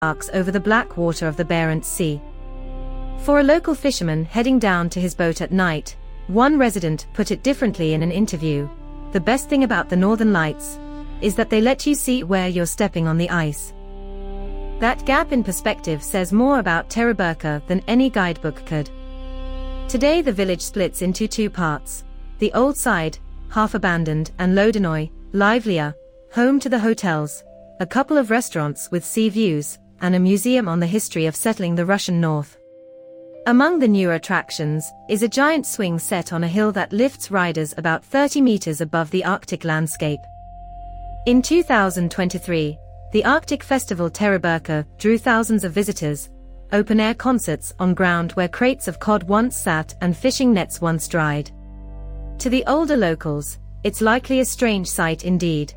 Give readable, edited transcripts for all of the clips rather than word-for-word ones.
arcs over the black water of the Barents Sea. For a local fisherman heading down to his boat at night, one resident put it differently in an interview: "The best thing about the Northern Lights is that they let you see where you're stepping on the ice." That gap in perspective says more about Teraburka than any guidebook could. Today the village splits into two parts: the old side, half abandoned, and Lodinoy, livelier, home to the hotels, a couple of restaurants with sea views, and a museum on the history of settling the Russian north. Among the newer attractions is a giant swing set on a hill that lifts riders about 30 meters above the Arctic landscape. In 2023, the Arctic Festival Teraburka drew thousands of visitors, open-air concerts on ground where crates of cod once sat and fishing nets once dried. To the older locals, it's likely a strange sight indeed.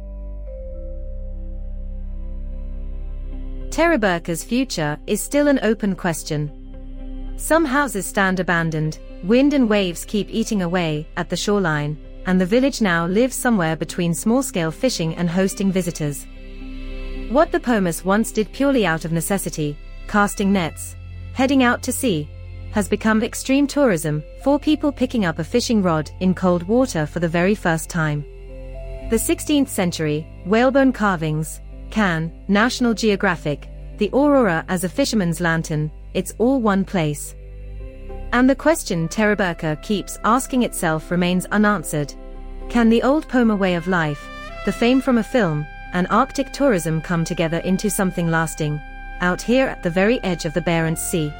Teraburka's future is still an open question. Some houses stand abandoned, wind and waves keep eating away at the shoreline, and the village now lives somewhere between small-scale fishing and hosting visitors. What the Pomus once did purely out of necessity, casting nets, heading out to sea, has become extreme tourism, for people picking up a fishing rod in cold water for the very first time. The 16th century, whalebone carvings, Can, National Geographic, the Aurora as a fisherman's lantern, it's all one place. And the question Teraburka keeps asking itself remains unanswered. Can the old Poma way of life, the fame from a film, and Arctic tourism come together into something lasting, out here at the very edge of the Barents Sea?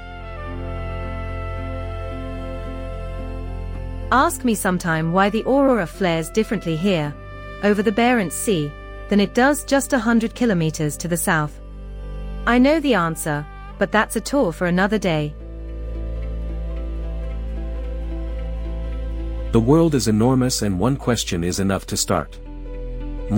Ask me sometime why the aurora flares differently here, over the Barents Sea, than it does just 100 kilometers to the south. I know the answer, but that's a tour for another day. The world is enormous and one question is enough to start.